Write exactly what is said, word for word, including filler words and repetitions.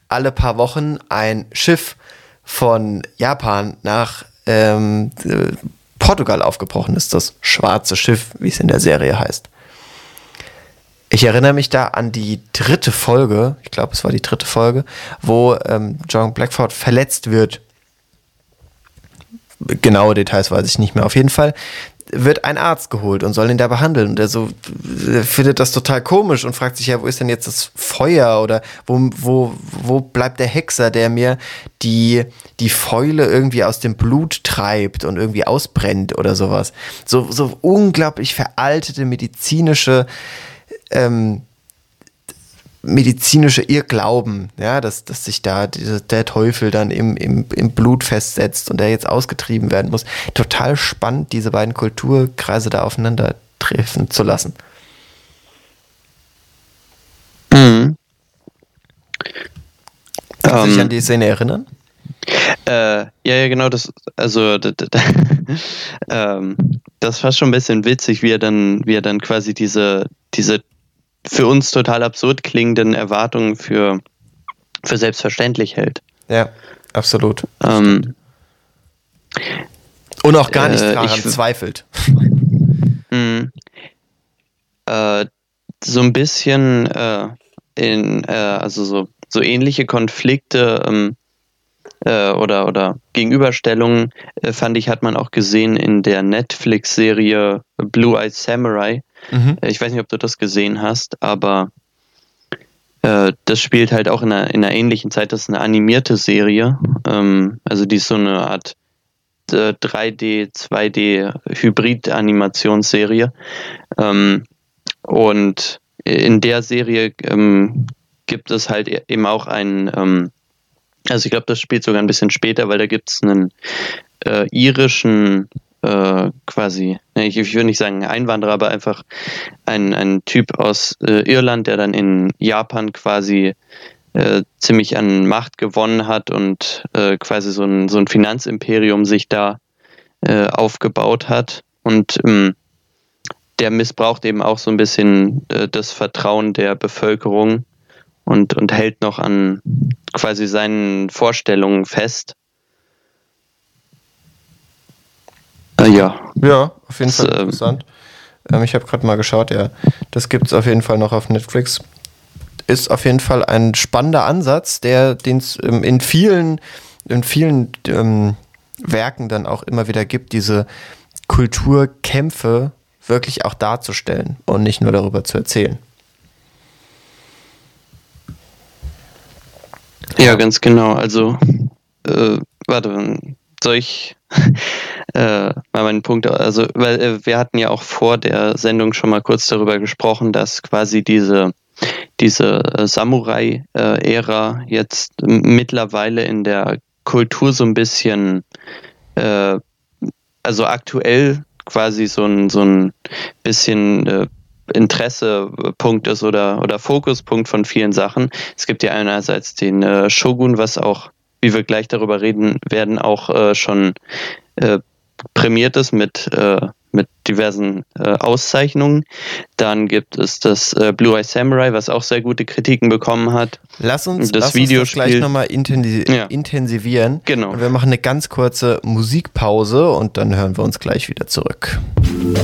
alle paar Wochen ein Schiff von Japan nach ähm, Portugal aufgebrochen ist, das Schwarze Schiff, wie es in der Serie heißt. Ich erinnere mich da an die dritte Folge, ich glaube, es war die dritte Folge, wo ähm, John Blackford verletzt wird. Genaue Details weiß ich nicht mehr. Auf jeden Fall wird ein Arzt geholt und soll ihn da behandeln. Und er so er findet das total komisch und fragt sich ja, wo ist denn jetzt das Feuer oder wo, wo, wo bleibt der Hexer, der mir die, die Fäule irgendwie aus dem Blut treibt und irgendwie ausbrennt oder sowas. So, so unglaublich veraltete medizinische ähm, medizinische Irrglauben, ja, dass, dass sich da diese, der Teufel dann im, im, im Blut festsetzt und der jetzt ausgetrieben werden muss. Total spannend, diese beiden Kulturkreise da aufeinandertreffen zu lassen. Mhm. Kannst du dich Ähm, an die Szene erinnern? Äh, ja, ja, genau, das, also d- d- d- ähm, das war schon ein bisschen witzig, wie er dann, wie er dann quasi diese, diese für uns total absurd klingenden Erwartungen für, für selbstverständlich hält. Ja, absolut. Ähm, Und auch gar nicht äh, daran ich- zweifelt. mh, äh, so ein bisschen äh, in, äh, also so, so ähnliche Konflikte ähm, äh, oder, oder Gegenüberstellungen äh, fand ich, hat man auch gesehen in der Netflix-Serie Blue Eyed Samurai. Mhm. Äh, Ich weiß nicht, ob du das gesehen hast, aber äh, das spielt halt auch in einer, in einer ähnlichen Zeit. Das ist eine animierte Serie. Ähm, also die ist so eine Art äh, drei D, zwei D Hybrid-Animationsserie. Ähm, und in der Serie ähm, gibt es halt eben auch einen, ähm, also ich glaube, das spielt sogar ein bisschen später, weil da gibt es einen äh, irischen äh, quasi, ne, ich, ich würde nicht sagen Einwanderer, aber einfach ein, ein Typ aus äh, Irland, der dann in Japan quasi äh, ziemlich an Macht gewonnen hat und äh, quasi so ein, so ein Finanzimperium sich da äh, aufgebaut hat. Und ähm, der missbraucht eben auch so ein bisschen äh, das Vertrauen der Bevölkerung und, und hält noch an quasi seinen Vorstellungen fest. Äh, ja. Ja, auf jeden Das, Fall ähm, interessant. Ähm, ich habe gerade mal geschaut, ja, das gibt es auf jeden Fall noch auf Netflix. Ist auf jeden Fall ein spannender Ansatz, der den es ähm, in vielen, in vielen ähm, Werken dann auch immer wieder gibt, diese Kulturkämpfe wirklich auch darzustellen und nicht nur darüber zu erzählen. Ja, ganz genau. Also, äh, warte, soll ich äh, mal meinen Punkt, also, weil äh, wir hatten ja auch vor der Sendung schon mal kurz darüber gesprochen, dass quasi diese, diese äh, Samurai-Ära jetzt m- mittlerweile in der Kultur so ein bisschen, äh, also aktuell quasi so ein, so ein bisschen äh, Interessepunkt ist oder, oder Fokuspunkt von vielen Sachen. Es gibt ja einerseits den äh, Shogun, was auch, wie wir gleich darüber reden werden, auch äh, schon äh, prämiert ist mit, äh, mit diversen äh, Auszeichnungen. Dann gibt es das äh, Blue Eye Samurai, was auch sehr gute Kritiken bekommen hat. Lass uns Das lass uns Videospiel- das gleich nochmal intensi- Ja. intensivieren. Genau. Und wir machen eine ganz kurze Musikpause und dann hören wir uns gleich wieder zurück.